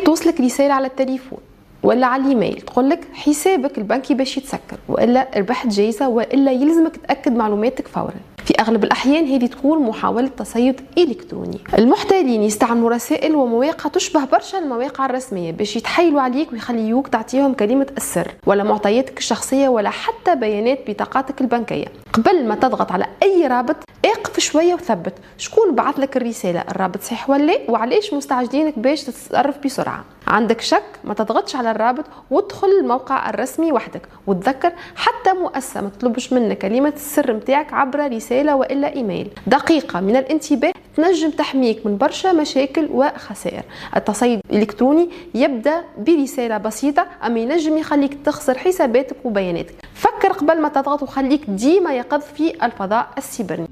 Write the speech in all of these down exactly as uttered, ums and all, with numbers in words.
توصلك رسالة على التليفون ولا على الايميل تقول لك حسابك البنكي باش يتسكر، والا ربحت جايزه، والا يلزمك تاكد معلوماتك فورا. في اغلب الاحيان هذه تكون محاوله تصيد الكتروني. المحتالين يستعملوا رسائل ومواقع تشبه برشا المواقع الرسميه باش يتحايلوا عليك ويخليوك تعطيهم كلمه السر ولا معطياتك الشخصيه ولا حتى بيانات بطاقاتك البنكيه. قبل ما تضغط على اي رابط اقف شويه وثبت شكون بعث لك الرساله، الرابط صحيح ولا لا، وعلاش مستعجلينك باش تتصرف بسرعه. عندك شك ما تضغطش على الرابط وادخل الموقع الرسمي وحدك، وتذكر حتى مؤسسه ما تطلبش منك كلمه السر نتاعك عبر رساله والا ايميل. دقيقه من الانتباه تنجم تحميك من برشا مشاكل وخسائر. التصيد الالكتروني يبدا برساله بسيطه اما ينجم يخليك تخسر حساباتك وبياناتك. فكر قبل ما تضغط وخليك ديما يقظ في الفضاء السيبراني.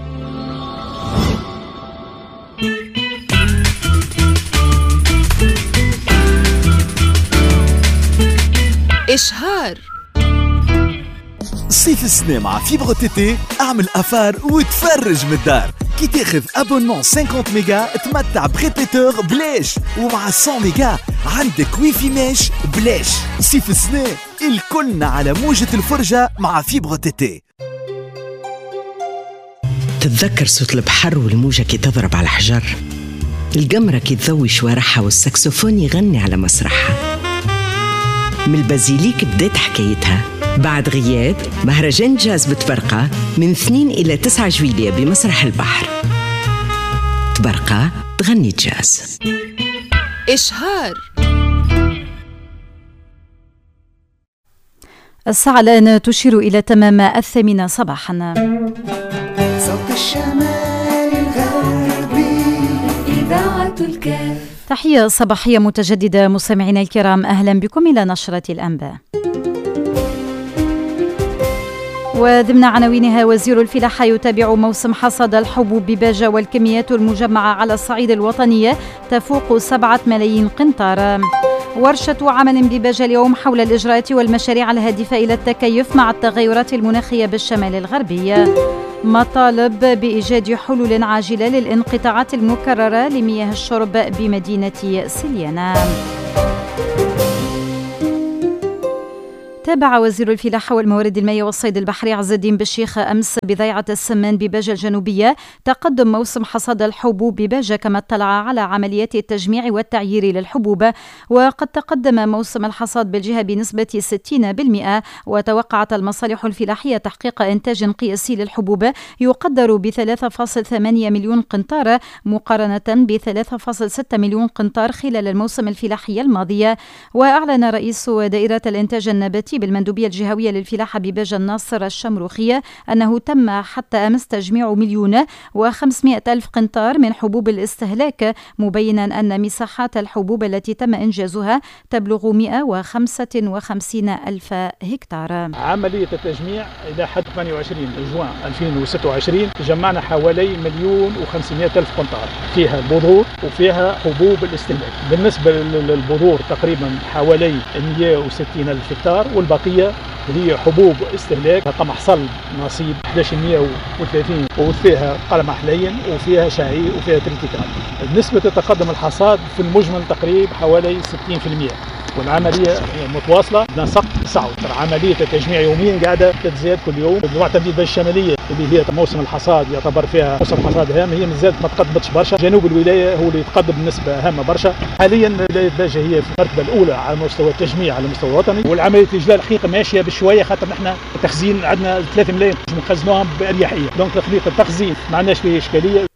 إشهار صيف السنة مع فيبر تي تي، اعمل أفار وتفرج من الدار. كي تاخذ ابونمون خمسين ميجا تمتع بريبيتور بلاش، ومع مية ميجا عندك ويفي ماش بلاش. صيف السنة الكلنا على موجة الفرجة مع فيبر تي تي. تتذكر صوت البحر والموجة كي تضرب على الحجر، القمرة كي تضوي شوارعها والساكسوفون يغني على مسرحها. من البازيليك بدات حكايتها بعد غياب مهرجان جاز بتبرقة من اثنين إلى تسعة جويلية بمسرح البحر. تبرقة تغني جاز. إشهار. الساعة الآن تشير إلى تمام الثامنة صباحا. صوت الشمال الغربي إذاعة الكاف. تحية صباحية متجددة مستمعينا الكرام، أهلا بكم إلى نشرة الأنباء. وضمن عناوينها وزير الفلاحة يتابع موسم حصاد الحبوب بباجة والكميات المجمعة على الصعيد الوطني تفوق سبعة ملايين قنطار. ورشة عمل بباجة اليوم حول الإجراءات والمشاريع الهادفة إلى التكيف مع التغيرات المناخية بالشمال الغربي. مطالب بإيجاد حلول عاجلة للانقطاعات المكررة لمياه الشرب بمدينة سليانة. تابع وزير الفلاحة والموارد المائية والصيد البحري عز الدين بالشيخ أمس بضيعة السمان بباجة الجنوبية تقدم موسم حصاد الحبوب بباجة، كما اطلع على عمليات التجميع والتعيير للحبوب. وقد تقدم موسم الحصاد بالجهة بنسبة ستين بالمئة، وتوقعت المصالح الفلاحية تحقيق إنتاج قياسي للحبوب يقدر ب ثلاثة فاصلة ثمانية مليون قنطار مقارنة ب ثلاثة فاصلة ستة مليون قنطار خلال الموسم الفلاحي الماضي. وأعلن رئيس دائرة الإنتاج النباتي بالمندوبية الجهوية للفلاحة بباجة الناصر الشمروخية أنه تم حتى أمس تجميع مليون وخمسمائة ألف قنطار من حبوب الاستهلاك، مبينا أن مساحات الحبوب التي تم إنجازها تبلغ مئة وخمسة وخمسين ألف هكتار. عملية التجميع إلى حد ثمانية وعشرين جوان ألفين وستة وعشرين جمعنا حوالي مليون وخمسمائة ألف قنطار، فيها البذور وفيها حبوب الاستهلاك. بالنسبة للبذور تقريبا حوالي مئة وستين ألف هكتار، والبقية هي حبوب استهلاك قمح صلب نصيب أحد عشر مئة وثلاثين، وفيها قمح لين وفيها شعير وفيها تريتيكال. نسبة تقدم الحصاد في المجمل تقريبا حوالي ستين بالمئة، والعملية متواصلة نسق صعب. عملية التجميع يوميا قاعدة تتزاد كل يوم. المعتمدين بالشمالية اللي هي موسم الحصاد يعتبر فيها موسم حصاد هام، هي مازالت ما تقدمتش برشا. جنوب الولاية هو اللي يتقدم بنسبة هامة برشا. حاليا ولاية باجة هي في المرتبة الأولى على مستوى التجميع على المستوى الوطني، والعملية الإجلال الحقيقة ماشية بشوية، خاطر نحن التخزين عندنا ثلاثة ملايين نخزنوهم بأريحية، دونك تطبيق التخزين ما عندناش فيه إشكالية.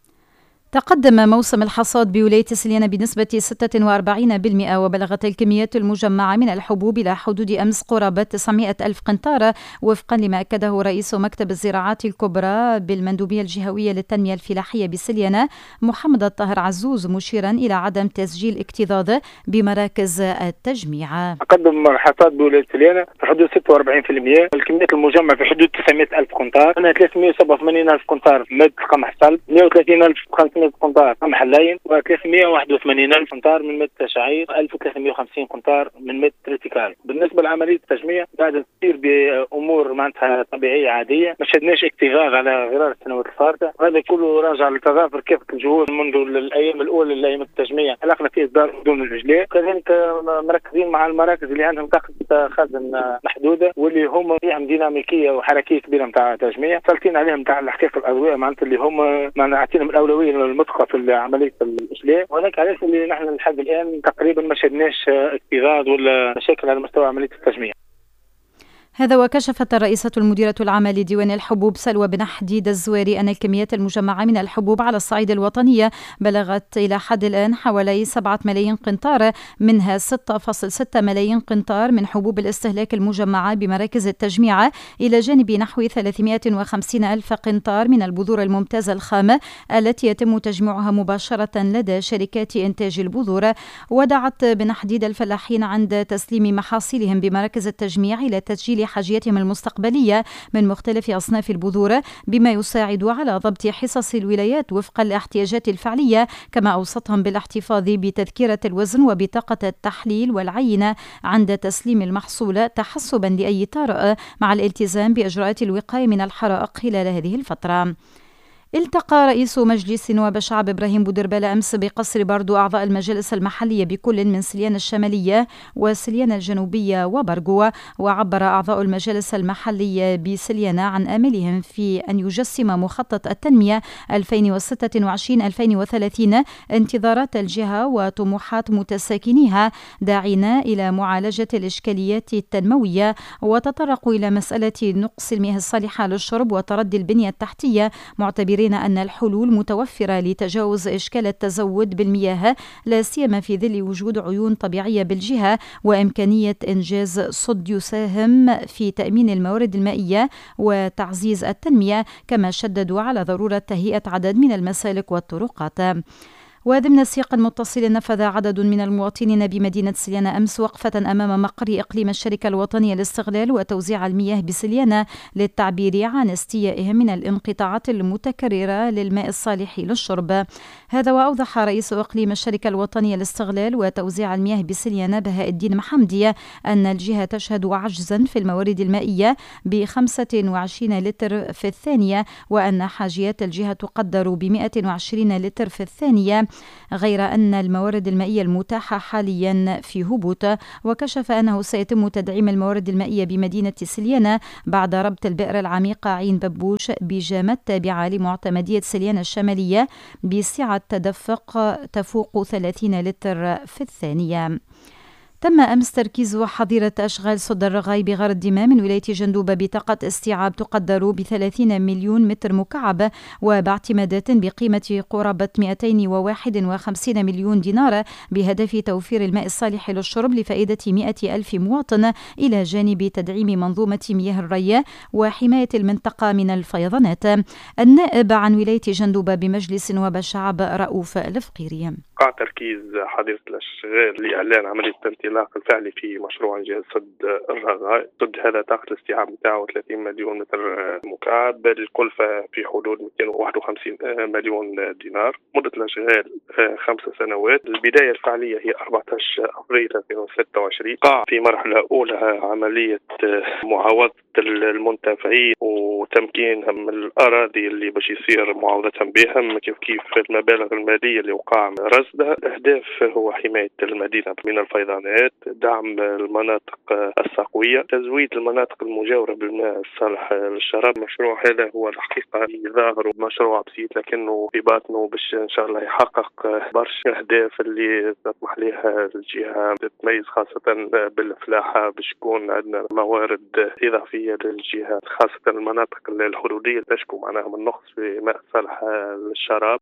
تقدم موسم الحصاد بولاية سليانة بنسبة ستة وأربعين بالمئة، وبلغت الكميات المجمعة من الحبوب إلى حدود أمس قرابة تسعمائة ألف قنطار، وفقا لما أكده رئيس مكتب الزراعات الكبرى بالمندوبية الجهوية للتنمية الفلاحية بسليانة محمد الطاهر عزوز، مشيرا إلى عدم تسجيل اكتظاظ بمراكز التجميع. تقدم الحصاد بولاية سليانة في حدود ستة وأربعين بالمئة، الكميات المجمعة في حدود تسعمائة ألف قنطار، منها ثلاثمائة وسبعة وثمانين ألف قنطار مد قمح صلب، مئة وثلاثين ألف ثلاثمائة قنطار قمح اللاين وثلاثمائة وواحد وثمانين ألف قنطار من مد شعير، ألف وثلاثمائة وخمسين قنطار من مد تريتيكال. بالنسبه لعمليه التجميع بعد تصير بامور معناتها طبيعيه عاديه، ما شدناش اكتظاظ على غرار السنوات الفارطه، هذا كله راجع لتضافر كافه الجهود منذ الايام الاولى لايام التجميع حلقنا فيه اصدار بدون الاجلاء، كذلك مركزين مع المراكز اللي عندهم طاقه خزن محدوده واللي هم فيهم ديناميكيه وحركيه كبيره نتاع تجميع، سالتين عليهم نتاع الحقيقه الاضواء معناتها اللي هم معناتها عاطينهم الاولويه المطلقه في عمليه الاجلاء، وهناك علاش اللي نحن لحد الان تقريبا ما شدناش اكتظاظ ولا مشاكل على مستوى عمليه التجميع. هذا وكشفت الرئيسة المديرة العامة لديوان الحبوب سلوى بن حديد الزواري أن الكميات المجمعة من الحبوب على الصعيد الوطني بلغت إلى حد الآن حوالي سبعة ملايين قنطار، منها ستة فاصلة ستة ملايين قنطار من حبوب الاستهلاك المجمعة بمراكز التجميع، إلى جانب نحو ثلاثمائة وخمسين ألف قنطار من البذور الممتازة الخام التي يتم تجميعها مباشرة لدى شركات إنتاج البذور. ودعت بن حديد الفلاحين عند تسليم محاصيلهم بمراكز التجميع إلى تسجيل حاجيتهم المستقبلية من مختلف أصناف البذور، بما يساعد على ضبط حصص الولايات وفق الاحتياجات الفعلية، كما أوصتهم بالاحتفاظ بتذكرة الوزن وبطاقة التحليل والعينة عند تسليم المحصول تحسبا لأي طارئ، مع الالتزام بإجراءات الوقاية من الحرائق خلال هذه الفترة. التقى رئيس مجلس نواب الشعب إبراهيم بودربالة أمس بقصر باردو أعضاء المجالس المحلية بكل من سليان الشمالية وسليان الجنوبية وبرغو، وعبر أعضاء المجالس المحلية بسليان عن آملهم في أن يجسم مخطط التنمية ألفين وستة وعشرين ألفين وثلاثين انتظارات الجهة وطموحات متساكنيها، داعين إلى معالجة الإشكاليات التنموية، وتطرقوا إلى مسألة نقص المياه الصالحة للشرب وتردي البنية التحتية، معتبرين أن الحلول متوفرة لتجاوز إشكال التزود بالمياه، لا سيما في ظل وجود عيون طبيعية بالجهة وإمكانية إنجاز صد يساهم في تأمين الموارد المائية وتعزيز التنمية، كما شددوا على ضرورة تهيئة عدد من المسالك والطرقات. وضمن السياق المتصل، نفذ عدد من المواطنين بمدينة سليان أمس وقفة أمام مقر إقليم الشركة الوطنية للاستغلال وتوزيع المياه بسليان للتعبير عن استيائهم من الانقطاعات المتكررة للماء الصالح للشرب. هذا وأوضح رئيس إقليم الشركة الوطنية للاستغلال وتوزيع المياه بسليان بهاء الدين محمدي أن الجهة تشهد عجزا في الموارد المائية ب خمسة وعشرين لتر في الثانية، وأن حاجيات الجهة تقدر ب مئة وعشرين لتر في الثانية، غير أن الموارد المائية المتاحة حاليا في هبوط. وكشف أنه سيتم تدعيم الموارد المائية بمدينة سليان بعد ربط البئر العميقة عين ببوش بجامة التابعة لمعتمدية سليان الشمالية بسعة تدفق تفوق ثلاثين لتر في الثانية. تم أمس تركيز حظيرة أشغال صد الرغاي بغار الدمام من ولاية جندوبة بطاقة استيعاب تقدر بثلاثين مليون متر مكعب، وباعتمادات بقيمة قرابة مئتين وواحد وخمسين مليون دينار، بهدف توفير الماء الصالح للشرب لفائدة مئة ألف مواطن، إلى جانب تدعيم منظومة مياه الري وحماية المنطقة من الفيضانات. النائب عن ولاية جندوبة بمجلس نواب الشعب رؤوف الفقيري: وقع تركيز حظيرة الأشغال لإعلان عملية الانطلاق الفعلي في مشروع إنجاز سد الرغاء. سد هذا طاقة الاستيعاب بتاعه ثلاثين مليون متر مكعب، الكلفة في حدود مئتين وواحد وخمسين مليون دينار، مدة الأشغال خمس سنوات. البداية الفعلية هي أربعة عشر أبريل ألفين وستة وعشرين. قاع في مرحلة أولى عملية معاوضة المنتفعين وتمكينهم من الأراضي اللي باش يصير معاوضتهم بهم، كيف كيف المبالغ المالية اللي وقع رصدها. الأهداف هو حماية المدينة من الفيضانات، دعم المناطق الساقوية، تزويد المناطق المجاورة بالماء الصالح للشراب. المشروع هذا هو الحقيقة ظاهر مشروع بسيط، لكنه في باطنه باش إن شاء الله يحقق برشا أهداف اللي تطمح لها الجهة، تتميز خاصة بالفلاحة، باش يكون عندنا موارد إضافية للجهة، خاصة المناطق الحدودية تشكو معناها من نقص في ماء صالح للشراب.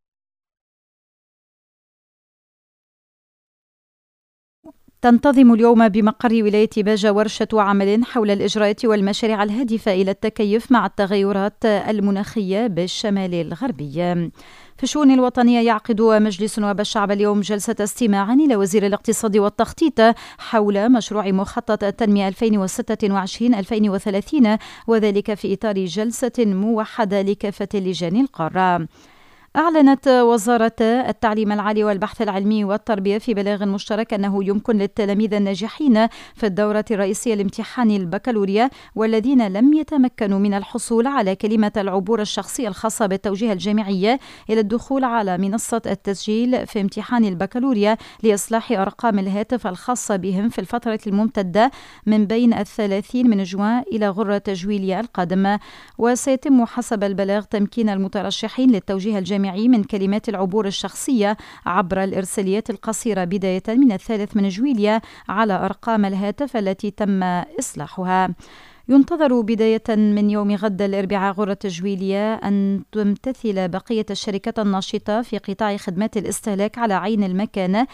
تنتظم اليوم بمقر ولاية باجة ورشة عمل حول الإجراءات والمشاريع الهادفة إلى التكيف مع التغيرات المناخية بالشمال الغربي. في الشؤون الوطنية، يعقد مجلس نواب الشعب اليوم جلسة استماع إلى وزير الاقتصاد والتخطيط حول مشروع مخطط التنمية ألفين وستة وعشرين ألفين وثلاثين، وذلك في إطار جلسة موحدة لكافة اللجان القارة. أعلنت وزارة التعليم العالي والبحث العلمي والتربية في بلاغ مشترك أنه يمكن للتلاميذ الناجحين في الدورة الرئيسية لامتحان البكالوريا والذين لم يتمكنوا من الحصول على كلمة العبور الشخصية الخاصة بالتوجيه الجامعي إلى الدخول على منصة التسجيل في امتحان البكالوريا لإصلاح أرقام الهاتف الخاصة بهم في الفترة الممتدة من بين الثلاثين من جوان إلى غرة جويليا القادمة. وسيتم حسب البلاغ تمكين المترشحين للتوجيه الجامعي من كلمات العبور الشخصية عبر الإرساليات القصيرة بداية من الثالث من جويليا على أرقام الهاتف التي تم إصلاحها. ينتظر بداية من يوم غد الأربعاء غرة جويليا أن تمتثل بقية الشركات الناشطة في قطاع خدمات الاستهلاك على عين المكان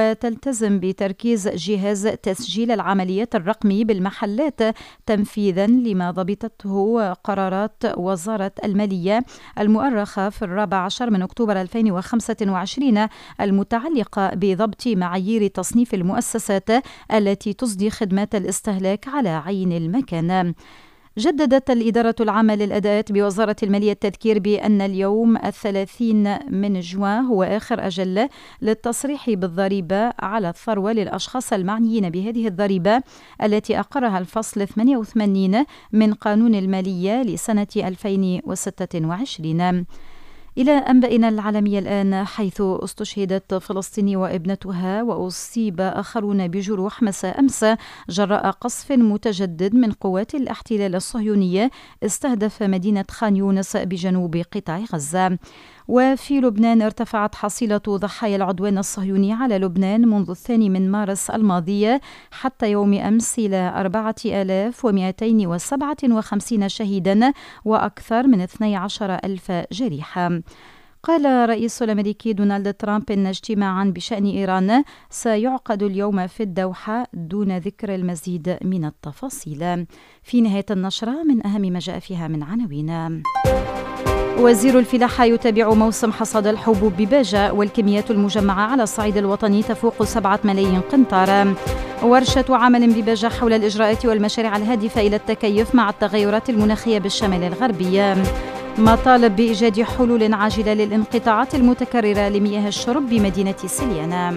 وتلتزم بتركيز جهاز تسجيل العمليات الرقمي بالمحلات تنفيذا لما ضبطته قرارات وزارة المالية المؤرخة في الرابع عشر من أكتوبر ألفين وخمسة وعشرين المتعلقة بضبط معايير تصنيف المؤسسات التي تصدي خدمات الاستهلاك على عين المكان. جددت الإدارة العامة للأداءات بوزارة المالية التذكير بأن اليوم الثلاثين من جوان هو آخر أجل للتصريح بالضريبة على الثروة للأشخاص المعنيين بهذه الضريبة التي أقرها الفصل ثمانية وثمانين من قانون المالية لسنة ألفين وستة وعشرين. إلى أنبائنا العالمية الآن، حيث استشهدت فلسطينية وابنتها وأصيب آخرون بجروح مساء أمس جراء قصف متجدد من قوات الاحتلال الصهيونية استهدف مدينة خان يونس بجنوب قطاع غزة. وفي لبنان ارتفعت حصيلة ضحايا العدوان الصهيوني على لبنان منذ الثاني من مارس الماضي حتى يوم أمس إلى أربعة آلاف ومئتين وسبعة وخمسين شهيدا وأكثر من اثني عشر ألف جريحا. قال الرئيس الأمريكي دونالد ترامب إن اجتماعا بشأن إيران سيعقد اليوم في الدوحة دون ذكر المزيد من التفاصيل. في نهاية النشرة من أهم ما جاء فيها من عناوين: وزير الفلاحة يتابع موسم حصاد الحبوب بباجة والكميات المجمعة على الصعيد الوطني تفوق سبعة ملايين قنطار. ورشة عمل بباجة حول الإجراءات والمشاريع الهادفة إلى التكيف مع التغيرات المناخية بالشمال الغربي. مطالب بإيجاد حلول عاجلة للانقطاعات المتكررة لمياه الشرب بمدينة سليانة.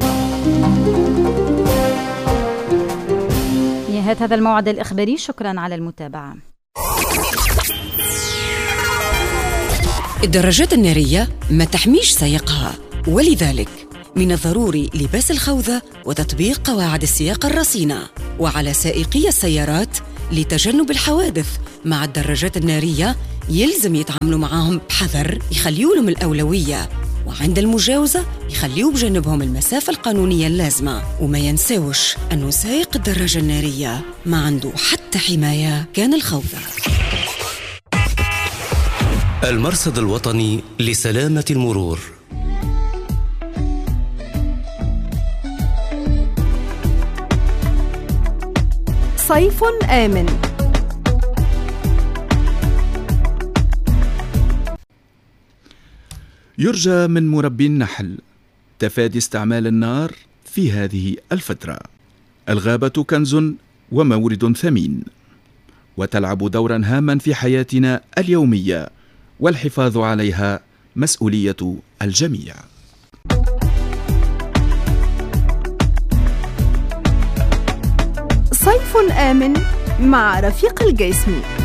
نهاية هذا الموعد الإخباري، شكرا على المتابعة. الدراجات النارية ما تحميش سائقها، ولذلك من الضروري لباس الخوذة وتطبيق قواعد السياقة الرصينة. وعلى سائقي السيارات لتجنب الحوادث مع الدراجات النارية يلزم يتعاملوا معهم بحذر، يخليوا لهم الأولوية، وعند المجاوزة يخليوا بجنبهم المسافة القانونية اللازمة. وما ينساوش أنه سائق الدراجة النارية ما عنده حتى حماية كان الخوذة. المرصد الوطني لسلامة المرور. صيف آمن. يرجى من مربي النحل تفادي استعمال النار في هذه الفترة. الغابة كنز ومورد ثمين، وتلعب دورا هاما في حياتنا اليومية، والحفاظ عليها مسؤولية الجميع. صيف آمن مع رفيق الجسمي.